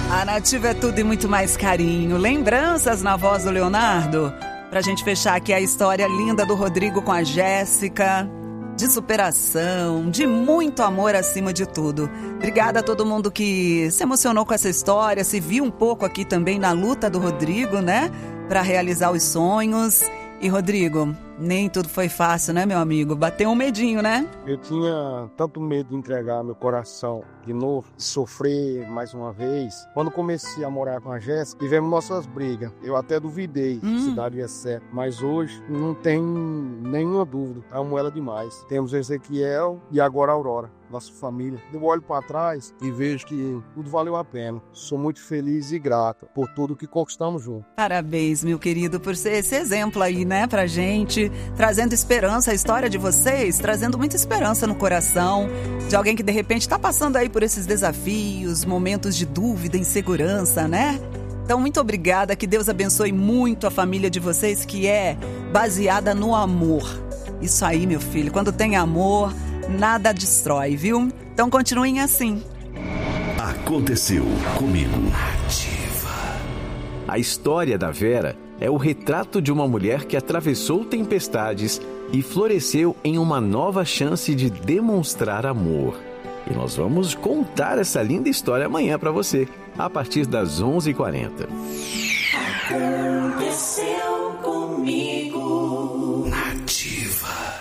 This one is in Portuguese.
A Nativa é tudo e muito mais carinho. Lembranças na voz do Leonardo. Pra gente fechar aqui a história linda do Rodrigo com a Jéssica. De superação, de muito amor acima de tudo. Obrigada a todo mundo que se emocionou com essa história, se viu um pouco aqui também na luta do Rodrigo, né? Pra realizar os sonhos. E Rodrigo, nem tudo foi fácil, né, meu amigo? Bateu um medinho, né? Eu tinha tanto medo de entregar meu coração de novo, de sofrer mais uma vez. Quando comecei a morar com a Jéssica, tivemos nossas brigas. Eu até duvidei se daria certo. Mas hoje não tem nenhuma dúvida. Amo ela demais. Temos Ezequiel e agora a Aurora, nossa família. Eu olho para trás e vejo que tudo valeu a pena. Sou muito feliz e grato por tudo que conquistamos juntos. Parabéns, meu querido, por ser esse exemplo aí, né, pra gente. Trazendo esperança, a história de vocês, trazendo muita esperança no coração de alguém que de repente tá passando aí por esses desafios, momentos de dúvida, insegurança, né? Então, muito obrigada, que Deus abençoe muito a família de vocês, que é baseada no amor. Isso aí, meu filho, quando tem amor, nada destrói, viu? Então, continuem assim. Aconteceu comigo. A história da Vera é o retrato de uma mulher que atravessou tempestades e floresceu em uma nova chance de demonstrar amor. E nós vamos contar essa linda história amanhã para você, a partir das 11h40. Aconteceu.